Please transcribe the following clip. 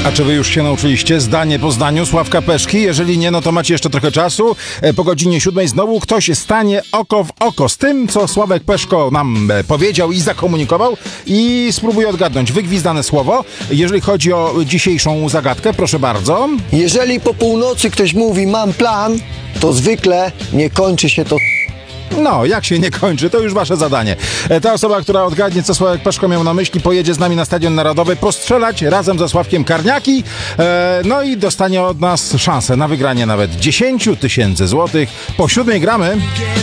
A czy wy już się nauczyliście zdanie po zdaniu Sławka Peszki? Jeżeli nie, no to macie jeszcze trochę czasu. Po godzinie 7 znowu ktoś stanie oko w oko z tym, co Sławek Peszko nam powiedział i zakomunikował i spróbuje odgadnąć wygwizdane słowo. Jeżeli chodzi o dzisiejszą zagadkę, proszę bardzo. Jeżeli po północy ktoś mówi mam plan, to zwykle nie kończy się to. No, jak się nie kończy, to już wasze zadanie. Ta osoba, która odgadnie, co Sławek Peszko miał na myśli, pojedzie z nami na Stadion Narodowy postrzelać razem ze Sławkiem karniaki, no i dostanie od nas szansę na wygranie nawet 10 000 złotych. Po 7 gramy.